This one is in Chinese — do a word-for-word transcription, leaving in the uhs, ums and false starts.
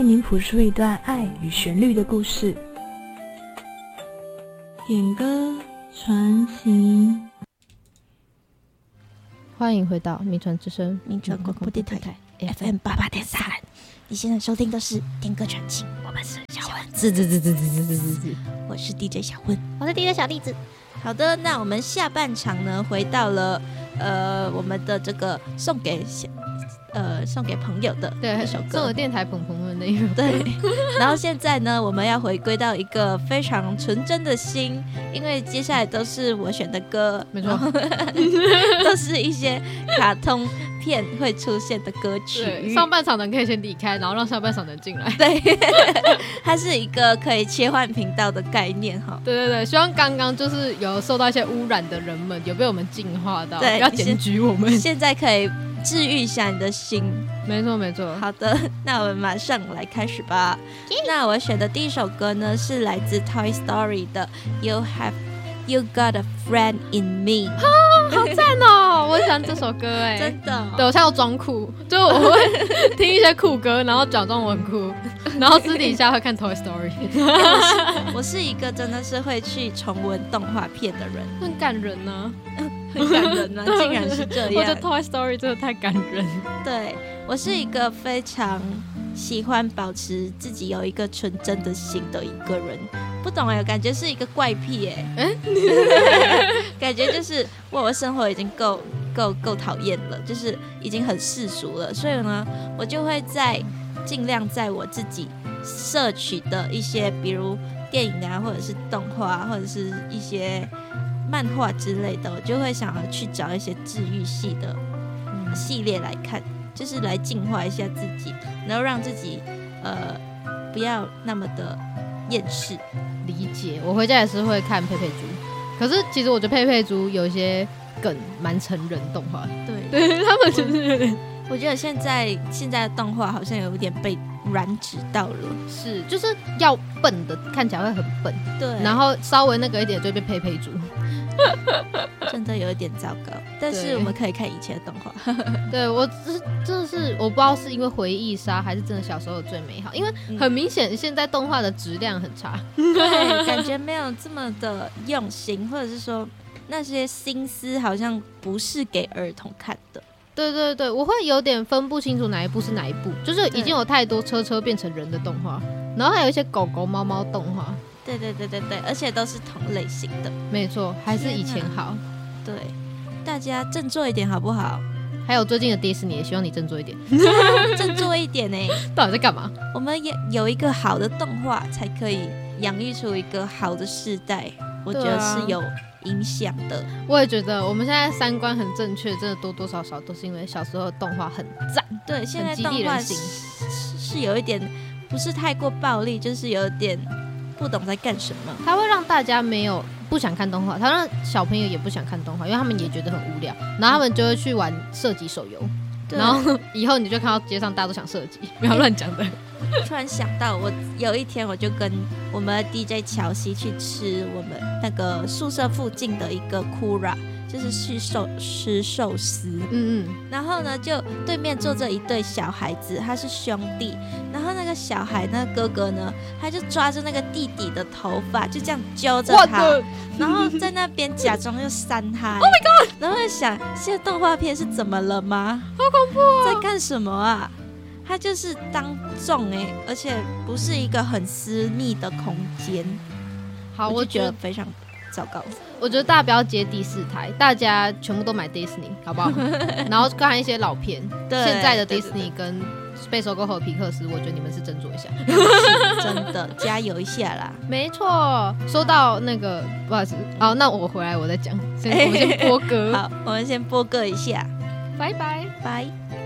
为您谱出一段爱与旋律的故事。点歌传情， 欢迎回到民传之声民传广播电台 F M 八八点三。你现在收听的是点歌传情，我们是小混滋滋滋滋滋滋滋滋滋， 我是 D J 小混， 我是 D J 小栗子。 好的，那我们下半场呢，回到了呃我们的这个送给呃送给朋友的一首歌， 送给电台朋朋们的一首歌。 对，然后现在呢，我们要回归到一个非常纯真的心，因为接下来都是我选的歌， 没错， 都是一些卡通片会出现的歌曲。 上半场的人可以先离开，然后让下半场的人进来。 对，它是一个可以切换频道的概念哈。 对对对，希望刚刚就是有受到一些污染的人们，有被我们净化到，不要检举我们。 现在可以治愈一下你的心。 没错没错。 好的，那我们马上来开始吧。那我选的第一首歌呢，是来自 Toy Story 的 You Have You Got a Friend in Me。 好赞哦！我很喜欢这首歌哎， 真的、哦。 对，我现在要装酷，就我会听一些酷歌，然后假装我很酷，然后私底下会看 Toy Story。 欸、我, 是我是一个真的是会去重温动画片的人， 很感人呢、 啊，很感人呢、啊，竟然是这样。 我觉得 Toy Story 真的太感人。 对，我是一个非常喜欢保持自己有一个纯真的心的一个人。不懂哎，感觉是一个怪癖哎，欸、感觉就是我的生活已经够够够讨厌了，就是已经很世俗了，所以呢，我就会在尽量在我自己摄取的一些，比如电影啊，或者是动画，或者是一些漫画之类的，我就会想要去找一些治愈系的、嗯、系列来看，就是来净化一下自己，然后让自己呃不要那么的厌世。 理解，我回家也是会看佩佩猪，可是其实我觉得佩佩猪有一些梗蛮成人动画， 对， 对他们就是有点， 我觉得现在现在的动画好像有点被染指到了， 是就是要笨的看起来会很笨， 对， 然后稍微那个一点就会被佩佩猪。 真的有一点糟糕，但是我们可以看以前的动画。 对，我真的是我不知道是因为回忆杀还是真的小时候最美好，因为很明显现在动画的质量很差， 对，感觉没有这么的用心，或者是说那些心思好像不是给儿童看的。 对对对，我会有点分不清楚哪一部是哪一部，就是已经有太多车车变成人的动画，然后还有一些狗狗猫猫动画。 对对对对对，而且都是同类型的， 没错，还是以前好。 对，大家振作一点好不好？ 还有最近的迪士尼也希望你振作一点， 振作一点呢、欸。 到底在干嘛？ 我们也有一个好的动画，才可以养育出一个好的世代，我觉得是有影响的、啊。 我也觉得我们现在三观很正确，真的多多少少都是因为小时候的动画很赞。 对，现在动画 是, 是有一点不是太过暴力，就是有点不懂在干什么。 它会让大家没有不想看动画，它让小朋友也不想看动画，因为他们也觉得很无聊，然后他们就会去玩射击手游。然后以后你就看到街上大家都想射击，不要乱讲的。 突然想到，我有一天我就跟我们的 D J 乔西去吃我们那个宿舍附近的一个 Kura， 就是去寿吃寿司。嗯嗯。然后呢，就对面坐着一对小孩子，他是兄弟。然后那个小孩那个哥哥呢，他就抓着那个弟弟的头发，就这样揪着他，然后在那边假装又扇他。Oh my god！ 然后在想，现在动画片是怎么了吗？ 好恐怖啊！ 在干什么啊？他就是当众哎、欸，而且不是一个很私密的空间。好，我就觉得非常糟糕。 我觉得大家不要接第四台，大家全部都买 Disney 好不好？然后看一些老片，现在的 Disney 跟被收购后的皮克斯，我觉得你们是斟酌一下， 真的加油一下啦。 没错，说到那个，不好意思，好，那我回来我再讲，先我们先播歌。 好，我们先播歌一下， 拜拜拜。